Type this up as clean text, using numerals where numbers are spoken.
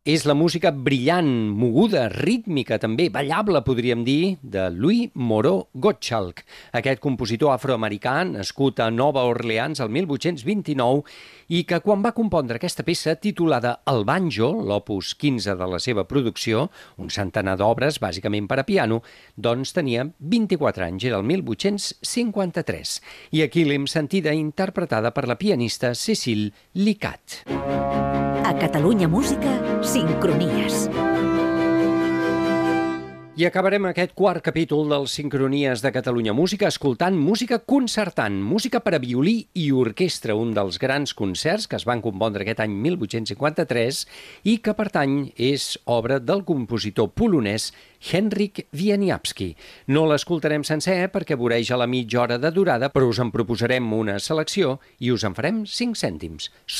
És la música brillant, moguda, rítmica, també ballable, podríem dir, de Louis Moreau Gottschalk, aquest compositor afroamericà nascut a Nova Orleans el 1829 i que quan va compondre aquesta peça titulada El Banjo, l'opus 15 de la seva producció, un centenar d'obres bàsicament per a piano, doncs tenia 24 anys, era el 1853. I aquí l'hem sentida interpretada per la pianista Cécile Licat. A Catalunya Música, Sincronies. I acabarem aquest quart capítol dels Sincronies de Catalunya Música escoltant música concertant, música per a violí i orquestra, un dels grans concerts que es van compondre aquest any 1853 i que, per tant, és obra del compositor polonès Henryk Wieniawski. No l'escoltarem sencer perquè voreja la mitja hora de durada, però us en proposarem una selecció i us en farem 5 cèntims.